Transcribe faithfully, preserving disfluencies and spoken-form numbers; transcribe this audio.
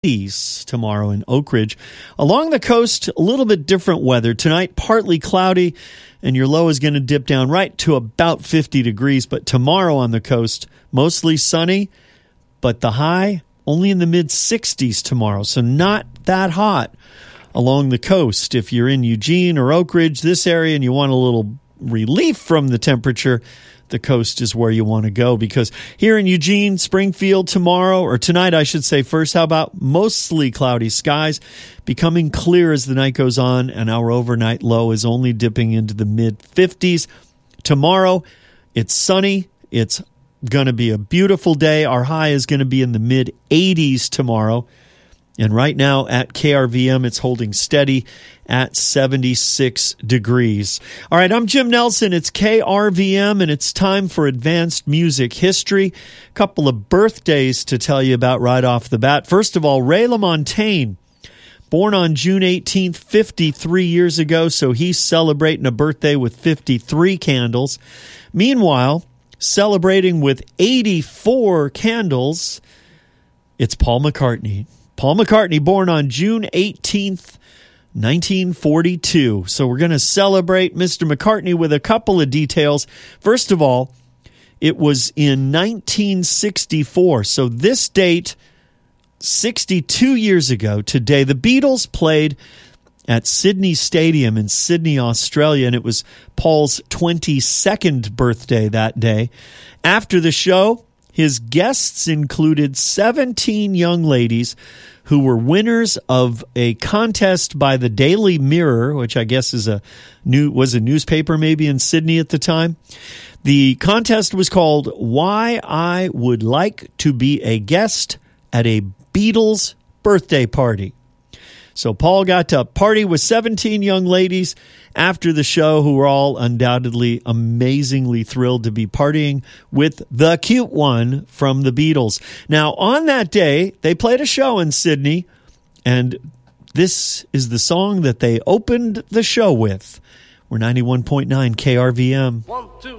eighties tomorrow in Oak Ridge. Along the coast, a little bit different weather. Tonight, partly cloudy, and your low is going to dip down right to about fifty degrees. But tomorrow on the coast, mostly sunny, but the high only in the mid-sixties tomorrow, so not that hot along the coast. If you're in Eugene or Oak Ridge, this area, and you want a little relief from the temperature, the coast is where you want to go, because here in Eugene, Springfield tomorrow, or tonight I should say first, how about mostly cloudy skies, becoming clear as the night goes on, and our overnight low is only dipping into the mid-fifties. Tomorrow, it's sunny. It's going to be a beautiful day. Our high is going to be in the mid-eighties tomorrow. And right now at K R V M, it's holding steady at seventy-six degrees. All right, I'm Jim Nelson. It's K R V M, and it's time for Advanced Music History. A couple of birthdays to tell you about right off the bat. First of all, Ray LaMontagne, born on June eighteenth, fifty-three years ago, so he's celebrating a birthday with fifty-three candles. Meanwhile, celebrating with eighty-four candles, it's Paul McCartney. Paul McCartney, born on June eighteenth, nineteen forty-two. So we're going to celebrate Mister McCartney with a couple of details. First of all, it was in nineteen sixty-four. So this date, sixty-two years ago today, the Beatles played at Sydney Stadium in Sydney, Australia, and it was Paul's twenty-second birthday that day. After the show, his guests included seventeen young ladies who were winners of a contest by the Daily Mirror, which I guess is a new was a newspaper maybe in Sydney at the time. The contest was called Why I Would Like to Be a Guest at a Beatles Birthday Party. So Paul got to party with seventeen young ladies after the show who were all undoubtedly amazingly thrilled to be partying with the cute one from the Beatles. Now, on that day, they played a show in Sydney, and this is the song that they opened the show with. We're ninety-one point nine K R V M. One, two.